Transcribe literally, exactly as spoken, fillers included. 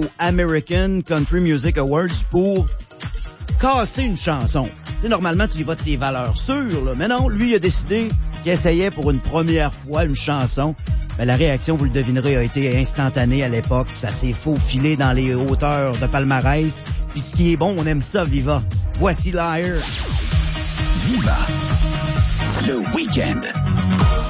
aux American Country Music Awards pour casser une chanson. Tu sais, normalement, tu y vas de tes valeurs sûres, là. Mais non, lui, il a décidé qu'il essayait pour une première fois une chanson. Ben, la réaction, vous le devinerez, a été instantanée à l'époque. Ça s'est faufilé dans les hauteurs de palmarès. Puis ce qui est bon, on aime ça, Viva. Voici Liar. Viva, le week-end.